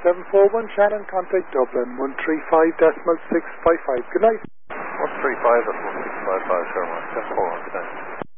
741 Shannon, contact Dublin, 135.655. Good night. 135.655, sure, 741, good night.